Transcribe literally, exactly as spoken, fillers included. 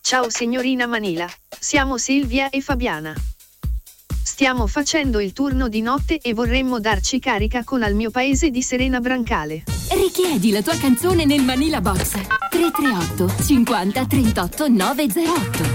Ciao signorina Manila, siamo Silvia e Fabiana. Stiamo facendo il turno di notte e vorremmo darci carica con Al mio paese di Serena Brancale. Richiedi la tua canzone nel Manila Box tre tre otto cinquanta trentotto nove zero otto.